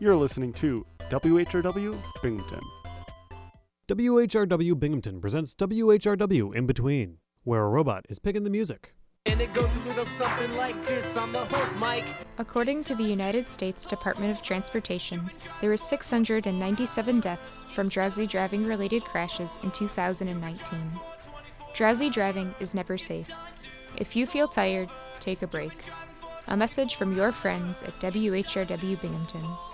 You're listening to WHRW Binghamton. WHRW Binghamton presents WHRW In Between, where a robot is picking the music. And it goes a little something like this on the hook, Mike. According to the United States Department of Transportation, there were 697 deaths from drowsy driving-related crashes in 2019. Drowsy driving is never safe. If you feel tired, take a break. A message from your friends at WHRW Binghamton.